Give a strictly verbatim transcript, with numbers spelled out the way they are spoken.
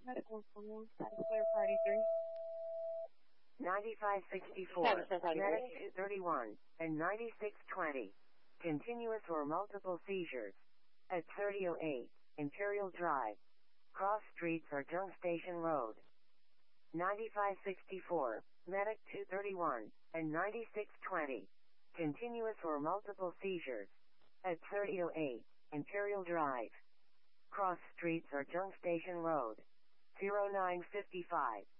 Medical Informal, Status Clear Party three. ninety-five sixty-four, Status Clear Party Medic three. two thirty-one, and ninety-six twenty. Continuous or multiple seizures. At thirty oh eight, Imperial Drive. Cross Streets or Junk Station Road. ninety-five sixty-four, Medic two thirty-one, and ninety-six twenty. Continuous or multiple seizures. At thirty oh eight, Imperial Drive. Cross Streets or Junk Station Road. zero nine five five.